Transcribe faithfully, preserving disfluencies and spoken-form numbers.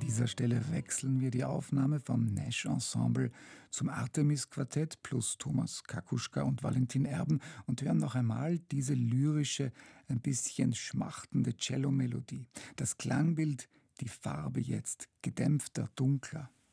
dieser Stelle wechseln wir die Aufnahme vom Nash Ensemble zum Artemis Quartett plus Thomas Kakuschka und Valentin Erben und hören noch einmal diese lyrische, ein bisschen schmachtende Cello-Melodie. Das Klangbild, die Farbe jetzt gedämpfter, dunkler.